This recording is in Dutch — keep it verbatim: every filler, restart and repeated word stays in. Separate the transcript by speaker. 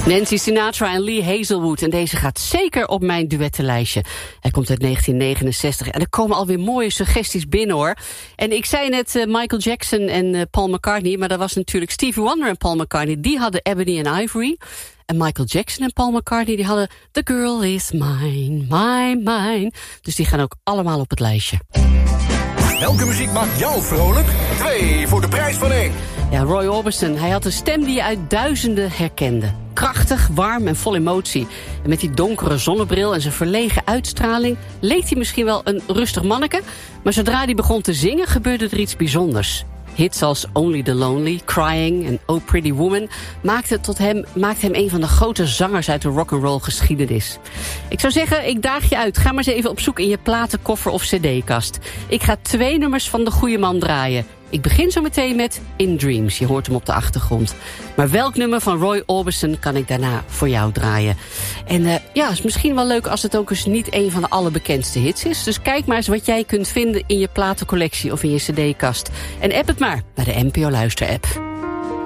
Speaker 1: Nancy Sinatra en Lee Hazelwood. En deze gaat zeker op mijn duettenlijstje. Hij komt uit negentien negenenzestig. En er komen alweer mooie suggesties binnen, hoor. En ik zei net uh, Michael Jackson en uh, Paul McCartney. Maar dat was natuurlijk Stevie Wonder en Paul McCartney. Die hadden Ebony and Ivory. En Michael Jackson en Paul McCartney die hadden The Girl Is Mine, Mine, Mine. Dus die gaan ook allemaal op het lijstje.
Speaker 2: Welke muziek maakt jou vrolijk? Twee voor de prijs van één.
Speaker 1: Ja, Roy Orbison, hij had een stem die je uit duizenden herkende. Krachtig, warm en vol emotie. En met die donkere zonnebril en zijn verlegen uitstraling leek hij misschien wel een rustig manneke. Maar zodra hij begon te zingen gebeurde er iets bijzonders. Hits als Only the Lonely, Crying en Oh Pretty Woman maakten tot hem, maakte hem een van de grote zangers uit de rock'n'roll geschiedenis. Ik zou zeggen, ik daag je uit. Ga maar eens even op zoek in je platenkoffer of cd-kast. Ik ga twee nummers van de goede man draaien. Ik begin zo meteen met In Dreams. Je hoort hem op de achtergrond. Maar welk nummer van Roy Orbison kan ik daarna voor jou draaien? En uh, ja, is misschien wel leuk als het ook eens niet een van de allerbekendste hits is. Dus kijk maar eens wat jij kunt vinden in je platencollectie of in je cd-kast. En app het maar naar de N P O Luister-app.